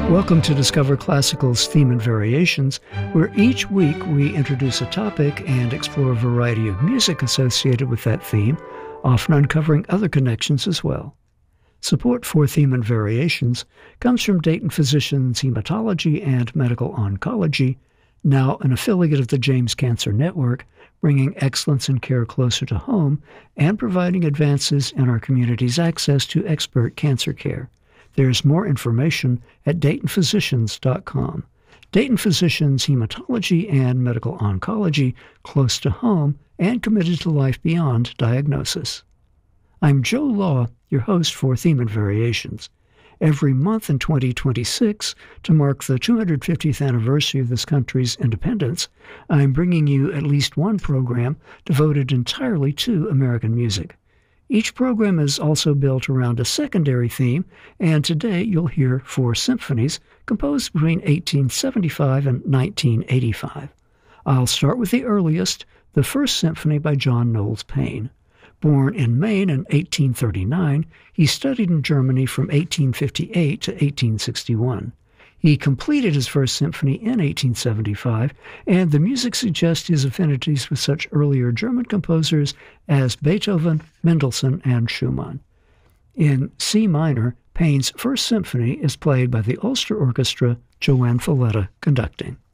Welcome to Discover Classical's Theme and Variations, where each week we introduce a topic and explore a variety of music associated with that theme, often uncovering other connections as well. Support for Theme and Variations comes from Dayton Physicians Hematology and Medical Oncology, now an affiliate of the James Cancer Network, bringing excellence in care closer to home and providing advances in our community's access to expert cancer care. There's more information at DaytonPhysicians.com. Dayton Physicians Hematology and Medical Oncology, close to home and committed to life beyond diagnosis. I'm Joe Law, your host for Theme and Variations. Every month in 2026, to mark the 250th anniversary of this country's independence, I'm bringing you at least one program devoted entirely to American music. Each program is also built around a secondary theme, and today you'll hear 4 symphonies composed between 1875 and 1985. I'll start with the earliest, the First Symphony by John Knowles Paine. Born in Maine in 1839, he studied in Germany from 1858 to 1861. He completed his First Symphony in 1875, and the music suggests his affinities with such earlier German composers as Beethoven, Mendelssohn, and Schumann. In C minor, Paine's First Symphony is played by the Ulster Orchestra, Joanne Falletta conducting.